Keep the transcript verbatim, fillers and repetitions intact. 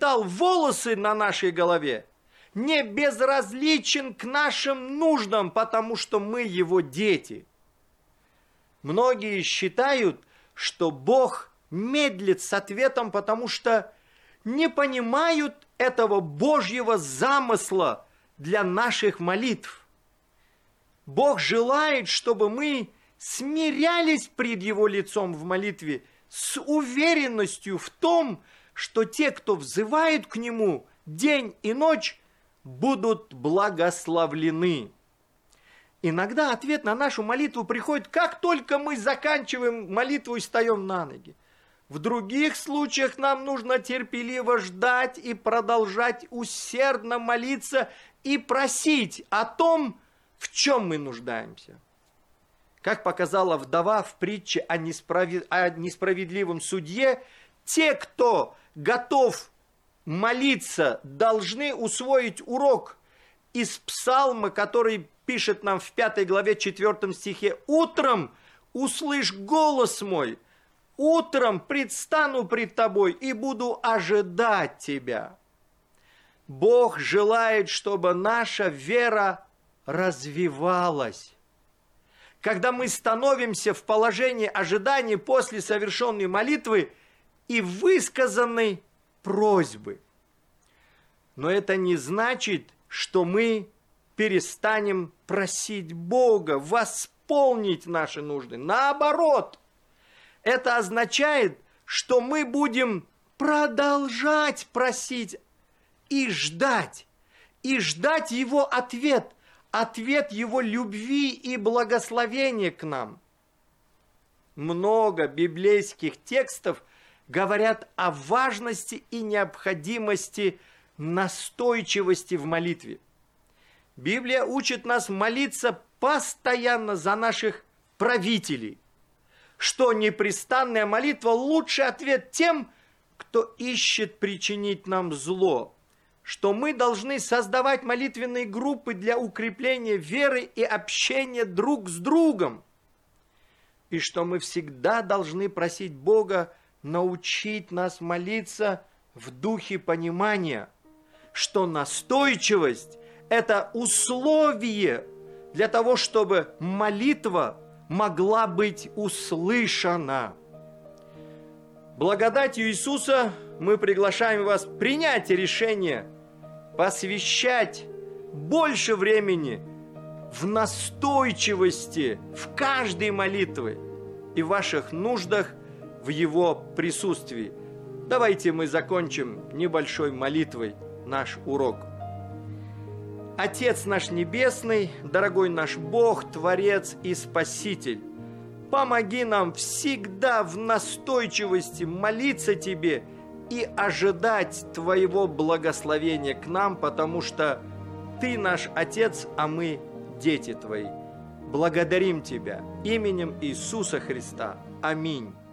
расчесал волосы на нашей голове, не безразличен к нашим нуждам, потому что мы Его дети. Многие считают, что Бог медлит с ответом, потому что не понимают этого Божьего замысла для наших молитв. Бог желает, чтобы мы смирялись пред Его лицом в молитве с уверенностью в том, что те, кто взывают к Нему день и ночь, будут благословлены. Иногда ответ на нашу молитву приходит, как только мы заканчиваем молитву и встаем на ноги. В других случаях нам нужно терпеливо ждать и продолжать усердно молиться и просить о том, в чем мы нуждаемся. Как показала вдова в притче о, несправед... о несправедливом судье, те, кто готов молиться, должны усвоить урок из псалма, который пишет нам в пятой главе четвёртом стихе: «Утром услышь голос мой, утром предстану пред тобой и буду ожидать тебя». Бог желает, чтобы наша вера развивалась. Когда мы становимся в положении ожидания после совершенной молитвы и высказанной просьбы. Но это не значит, что мы перестанем просить Бога восполнить наши нужды. Наоборот, это означает, что мы будем продолжать просить и ждать, и ждать Его ответ, ответ Его любви и благословения к нам. Много библейских текстов говорят о важности и необходимости настойчивости в молитве. Библия учит нас молиться постоянно за наших правителей, что непрестанная молитва – лучший ответ тем, кто ищет причинить нам зло, что мы должны создавать молитвенные группы для укрепления веры и общения друг с другом, и что мы всегда должны просить Бога научить нас молиться в духе понимания, что настойчивость – это условие для того, чтобы молитва могла быть услышана. Благодатью Иисуса мы приглашаем вас принять решение посвящать больше времени в настойчивости, в каждой молитве и в ваших нуждах в Его присутствии. Давайте мы закончим небольшой молитвой наш урок. Отец наш Небесный, дорогой наш Бог, Творец и Спаситель, помоги нам всегда в настойчивости молиться Тебе и ожидать Твоего благословения к нам, потому что Ты наш Отец, а мы дети Твои. Благодарим Тебя именем Иисуса Христа. Аминь.